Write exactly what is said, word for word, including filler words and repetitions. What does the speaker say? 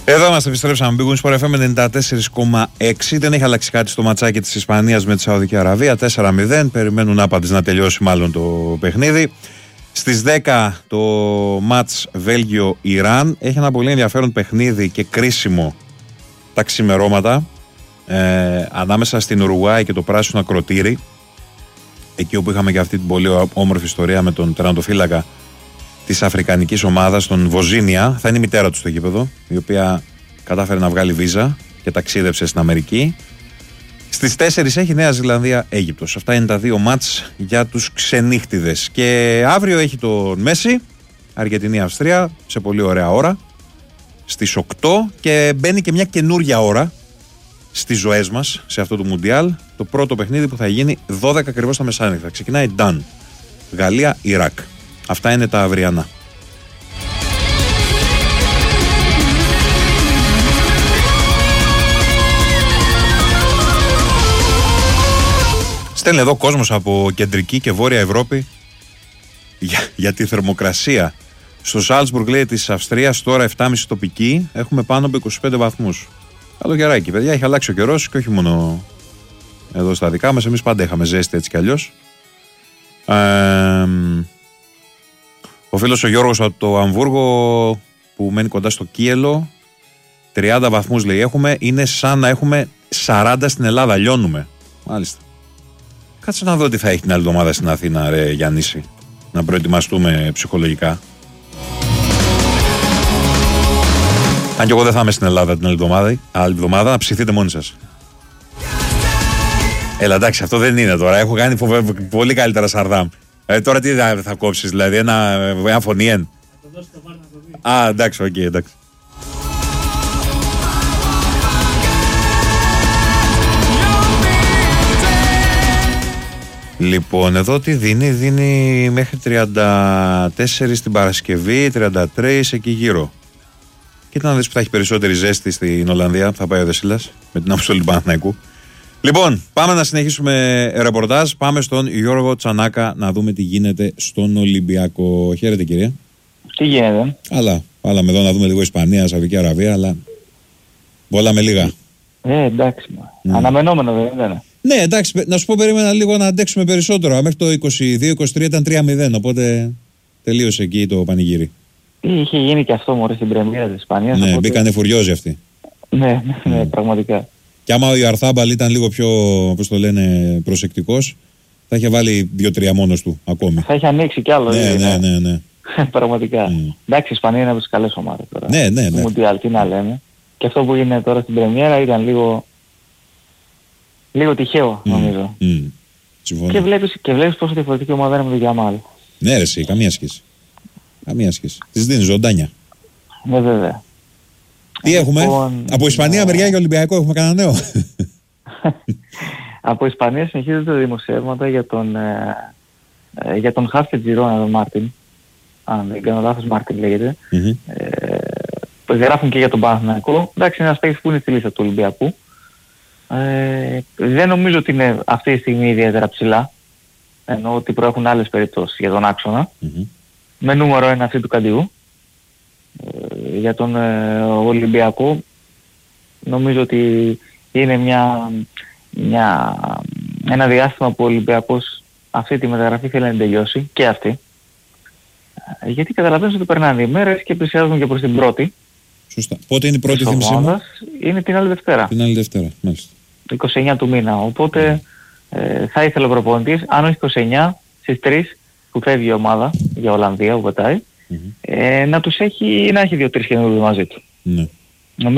Εδώ μας επιστρέψαμε. Big Win Sport εφ εμ ενενήντα τέσσερα κόμμα έξι. Δεν έχει αλλάξει κάτι στο ματσάκι της Ισπανίας με τη Σαουδική Αραβία. τέσσερα μηδέν. Περιμένουν άπαντες να τελειώσει μάλλον το παιχνίδι. Στις δέκα το μάτς Βέλγιο-Ιράν. Έχει ένα πολύ ενδιαφέρον παιχνίδι και κρίσιμο τα ξημερώματα ε, ανάμεσα στην Ουρουγουάη και το πράσινο ακροτήρι. Εκεί όπου είχαμε και αυτή την πολύ όμορφη ιστορία με τον τερματοφύλακα της αφρικανικής ομάδας, τον Βοζίνια. Θα είναι η μητέρα του στο γήπεδο, η οποία κατάφερε να βγάλει βίζα και ταξίδεψε στην Αμερική. Στις τέσσερις έχει Νέα Ζηλανδία Αίγυπτος. Αυτά είναι τα δύο μάτς για τους ξενύχτιδες. Και αύριο έχει τον Μέση, Αργεντινή Αυστρία, σε πολύ ωραία ώρα, στις οκτώ, και μπαίνει και μια καινούρια ώρα στις ζωές μας σε αυτό το Μουντιάλ. Το πρώτο παιχνίδι που θα γίνει δώδεκα ακριβώς τα μεσάνυχτα. Ξεκινάει Νταν, Γαλλία-Ιράκ. Αυτά είναι τα αυριανά. Στέλνει εδώ κόσμος από κεντρική και βόρεια Ευρώπη για, για τη θερμοκρασία. Στο Σάλτσμπουργκ, λέει, της Αυστρίας τώρα επτά και μισή τοπική, έχουμε πάνω από είκοσι πέντε βαθμούς. Καλοκαιράκι, παιδιά, έχει αλλάξει ο καιρός και όχι μόνο εδώ στα δικά μας. Εμείς πάντα είχαμε ζέστη έτσι κι αλλιώς. Ε, ο φίλος ο Γιώργος από το Αμβούργο που μένει κοντά στο Κίελο, τριάντα βαθμούς λέει έχουμε, είναι σαν να έχουμε σαράντα στην Ελλάδα, λιώνουμε. Μάλιστα. Κάτσε να δω τι θα έχει την άλλη εβδομάδα στην Αθήνα, ρε Γιάννηση, να προετοιμαστούμε ψυχολογικά. Αν και εγώ δεν θα είμαι στην Ελλάδα την άλλη εβδομάδα, άλλη εβδομάδα, να ψηθείτε μόνοι σας. Έλα, εντάξει, αυτό δεν είναι τώρα. Έχω κάνει φοβε... πολύ καλύτερα Σαρδάμ. Ε, τώρα τι θα, θα κόψεις, δηλαδή, ένα, ένα φωνιέν. Θα το δώσει το βάρ να το δει. Α, εντάξει, οκ, okay, εντάξει. Λοιπόν, εδώ τι δίνει, δίνει μέχρι τριάντα τέσσερα την Παρασκευή, τριάντα τρία εκεί γύρω. Κοίτα να δεις που θα έχει περισσότερη ζέστη στην Ολλανδία, θα πάει ο Δεσίλας με την αποστολή του Παναθηναϊκού. Λοιπόν, πάμε να συνεχίσουμε ρεπορτάζ. Πάμε στον Γιώργο Τσανάκα να δούμε τι γίνεται στον Ολυμπιακό. Χαίρετε, κυρία. Τι γίνεται. Αλλά, πάλαμε εδώ να δούμε λίγο Ισπανία, Σαουδική Αραβία, αλλά πολλά με λίγα. Ε, εντάξει. Mm. Αναμενόμενο δεν είναι. Ναι, εντάξει, να σου πω, περίμενα λίγο να αντέξουμε περισσότερο. Μέχρι το είκοσι δύο είκοσι τρία ήταν τρία μηδέν, οπότε τελείωσε εκεί το πανηγύρι. Είχε γίνει και αυτό μόλις στην πρεμιέρα της Ισπανίας. Ναι, οπότε... μπήκανε φουριόζοι αυτοί. Ναι, ναι, ναι, mm. πραγματικά. Και άμα ο Ιαρθάμπαλ ήταν λίγο πιο, πώς το λένε, προσεκτικός, θα είχε βάλει δύο τρία μόνος του ακόμη. Θα είχε ανοίξει κι άλλο. Ναι, ναι, ναι, ναι. Πραγματικά. Mm. Εντάξει, η Ισπανία είναι από τις καλές ομάδες τώρα. Ναι, ναι, ναι. Μουντιάλ, τι να λέμε. Και αυτό που είναι τώρα στην πρεμιέρα ήταν λίγο, λίγο τυχαίο, mm. νομίζω. Mm. Και βλέπεις, και βλέπεις πόσο διαφορετική ομάδα είναι με τον Γιαμάλ. Ναι, ρε, εσύ, καμία σχέση. Καμία σχέση. Της δίνει ζωντάνια. Ναι, βέβαια. Τι έχουμε, λοιπόν, από Ισπανία, ε... μεριά και Ολυμπιακό, έχουμε κανένα νέο. Από Ισπανία συνεχίζονται τα δημοσιεύματα για τον, ε, ε, για τον Χάφ και Τζιρόνα, τον Μάρτιν. Αν δεν κάνω λάθος, Μάρτιν λέγεται. Mm-hmm. Ε, γράφουν και για τον Παναθηναϊκό. Εντάξει, είναι ένας παίκτης που είναι στη λίστα του Ολυμπιακού. Ε, δεν νομίζω ότι είναι αυτή τη στιγμή ιδιαίτερα ψηλά. Ενώ ότι προέχουν άλλες περιπτώσεις για τον άξονα. Mm-hmm. Με νούμερο ένα αυτή του Καντιού. Ε, για τον ε, Ολυμπιακό νομίζω ότι είναι μια, μια, ένα διάστημα που ο Ολυμπιακός αυτή τη μεταγραφή θέλει να τελειώσει και αυτή. Ε, γιατί καταλαβαίνεις ότι περνάνε οι μέρες και πλησιάζουν και προς την πρώτη. Σωστά. Πότε είναι η πρώτη θύμησή μου? Είναι την άλλη Δευτέρα. Την άλλη Δευτέρα, μάλιστα. είκοσι εννέα του μήνα. Οπότε mm. ε, θα ήθελε ο προπονητής, αν όχι είκοσι εννέα, στις τρεις που φεύγει η ομάδα για Ολλανδία που πετάει, mm-hmm. ε, να τους έχει, να έχει δύο-τρεις καινούριους μαζί του. Ναι.